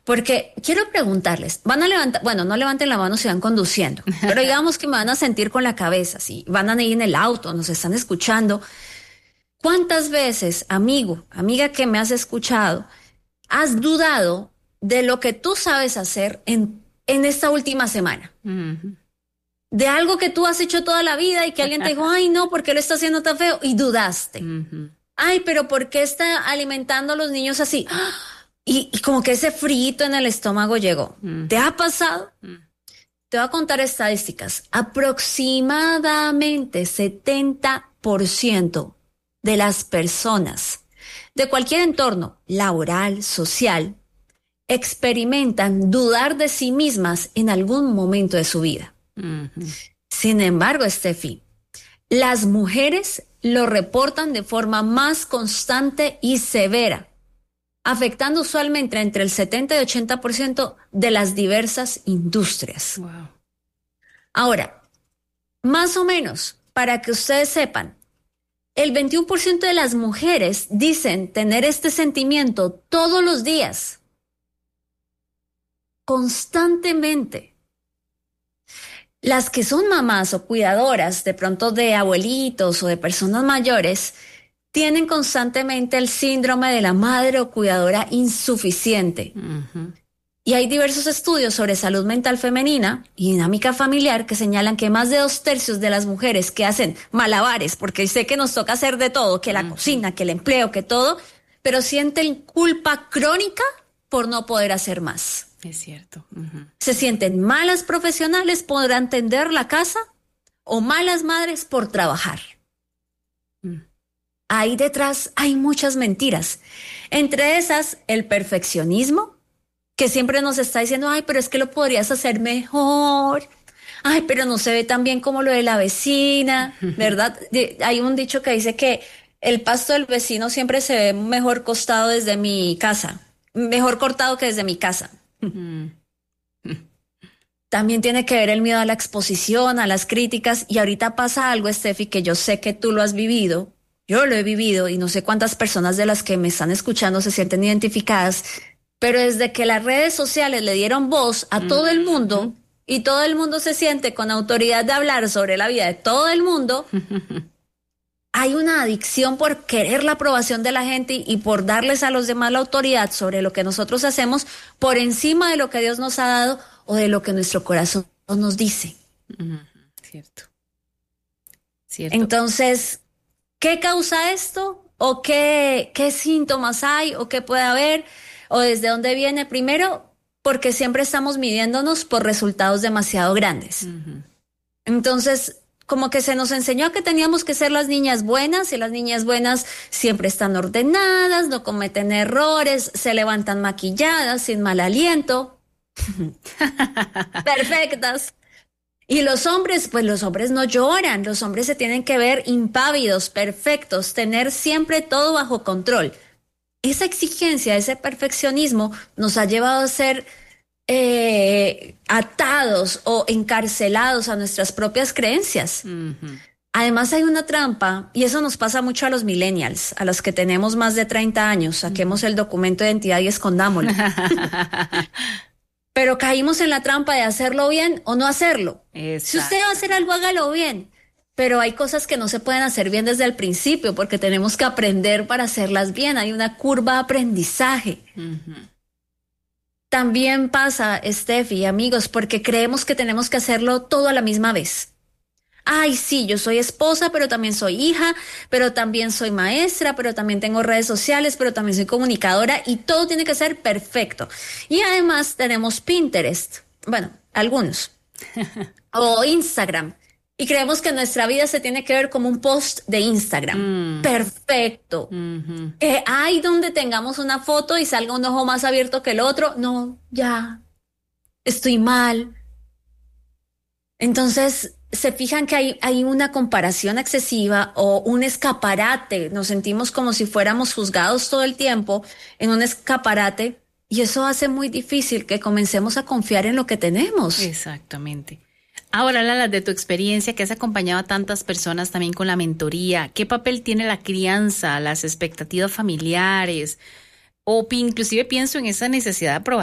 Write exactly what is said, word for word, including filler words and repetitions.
Porque quiero preguntarles, van a levantar, bueno, no levanten la mano si van conduciendo, pero digamos que me van a sentir con la cabeza, si van a ir en el auto, nos están escuchando. ¿Cuántas veces, amigo, amiga que me has escuchado, has dudado de lo que tú sabes hacer en, en esta última semana? Uh-huh. De algo que tú has hecho toda la vida y que alguien te dijo, ay, no, ¿por qué lo está haciendo tan feo? Y dudaste. Uh-huh. Ay, pero ¿por qué está alimentando a los niños así? Y, y como que ese frito en el estómago llegó. Uh-huh. ¿Te ha pasado? Uh-huh. Te voy a contar estadísticas. Aproximadamente setenta por ciento de las personas de cualquier entorno laboral, social, experimentan dudar de sí mismas en algún momento de su vida. Uh-huh. Sin embargo, Steffi, las mujeres lo reportan de forma más constante y severa, afectando usualmente entre el setenta y ochenta por ciento de las diversas industrias. Wow. Ahora, más o menos, para que ustedes sepan, el veintiuno por ciento de las mujeres dicen tener este sentimiento todos los días, constantemente. Las que son mamás o cuidadoras, de pronto de abuelitos o de personas mayores, tienen constantemente el síndrome de la madre o cuidadora insuficiente. Uh-huh. Y hay diversos estudios sobre salud mental femenina y dinámica familiar que señalan que más de dos tercios de las mujeres que hacen malabares, porque sé que nos toca hacer de todo, que la uh-huh. cocina, que el empleo, que todo, pero sienten culpa crónica por no poder hacer más. Es cierto. Uh-huh. Se sienten malas profesionales por atender la casa o malas madres por trabajar. Uh. Ahí detrás hay muchas mentiras. Entre esas, el perfeccionismo, que siempre nos está diciendo, ay, pero es que lo podrías hacer mejor. Ay, pero no se ve tan bien como lo de la vecina, ¿verdad? Hay un dicho que dice que el pasto del vecino siempre se ve mejor costado desde mi casa, mejor cortado que desde mi casa. También tiene que ver el miedo a la exposición, a las críticas, y ahorita pasa algo, Steffi, que yo sé que tú lo has vivido, yo lo he vivido, y no sé cuántas personas de las que me están escuchando se sienten identificadas, pero desde que las redes sociales le dieron voz a todo el mundo, y todo el mundo se siente con autoridad de hablar sobre la vida de todo el mundo, hay una adicción por querer la aprobación de la gente y por darles a los demás la autoridad sobre lo que nosotros hacemos por encima de lo que Dios nos ha dado o de lo que nuestro corazón nos dice. Uh-huh. Cierto. Cierto. Entonces, ¿qué causa esto? ¿O qué, qué síntomas hay? ¿O qué puede haber? ¿O desde dónde viene? Primero, porque siempre estamos midiéndonos por resultados demasiado grandes. Uh-huh. Entonces, como que se nos enseñó que teníamos que ser las niñas buenas, y las niñas buenas siempre están ordenadas, no cometen errores, se levantan maquilladas, sin mal aliento, perfectas. Y los hombres, pues los hombres no lloran, los hombres se tienen que ver impávidos, perfectos, tener siempre todo bajo control. Esa exigencia, ese perfeccionismo nos ha llevado a ser Eh, atados o encarcelados a nuestras propias creencias. Uh-huh. Además hay una trampa, y eso nos pasa mucho a los millennials, a los que tenemos más de treinta años, saquemos uh-huh. el documento de identidad y escondámoslo. Pero caímos en la trampa de hacerlo bien o no hacerlo. Exacto. Si usted va a hacer algo, hágalo bien. Pero hay cosas que no se pueden hacer bien desde el principio, porque tenemos que aprender para hacerlas bien. Hay una curva de aprendizaje. Uh-huh. También pasa, Steffi, amigos, porque creemos que tenemos que hacerlo todo a la misma vez. Ay, sí, yo soy esposa, pero también soy hija, pero también soy maestra, pero también tengo redes sociales, pero también soy comunicadora, y todo tiene que ser perfecto. Y además tenemos Pinterest, bueno, algunos, o Instagram. Y creemos que nuestra vida se tiene que ver como un post de Instagram. Mm. Perfecto. Mm-hmm. Que hay donde tengamos una foto y salga un ojo más abierto que el otro. No, ya. Estoy mal. Entonces, se fijan que hay, hay una comparación excesiva o un escaparate. Nos sentimos como si fuéramos juzgados todo el tiempo en un escaparate. Y eso hace muy difícil que comencemos a confiar en lo que tenemos. Exactamente. Ahora, Lala, de tu experiencia, que has acompañado a tantas personas también con la mentoría, ¿qué papel tiene la crianza, las expectativas familiares? O inclusive pienso en esa necesidad de aprobación